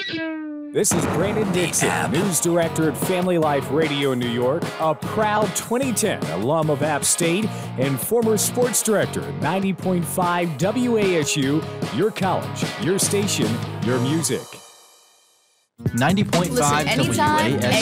This is Brandon Dixon, news director at Family Life Radio in New York, a proud 2010 alum of App State, and former sports director at 90.5 WASU, your college, your station, your music. 90.5 Listen anytime, WASU.